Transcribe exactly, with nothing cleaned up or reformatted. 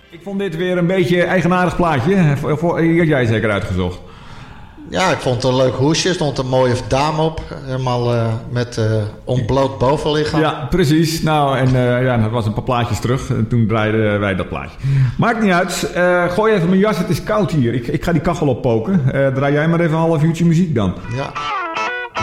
Ik vond dit weer een beetje een eigenaardig plaatje. Die had jij zeker uitgezocht. Ja, ik vond het een leuk hoesje. Er stond een mooie dame op. Helemaal uh, met uh, ontbloot bovenlichaam. Ja, precies. Nou, en uh, ja, dat was een paar plaatjes terug. En toen draaiden wij dat plaatje. Maakt niet uit. Uh, gooi even mijn jas, het is koud hier. Ik, ik ga die kachel oppoken. Uh, draai jij maar even een half uurtje muziek dan. Ja.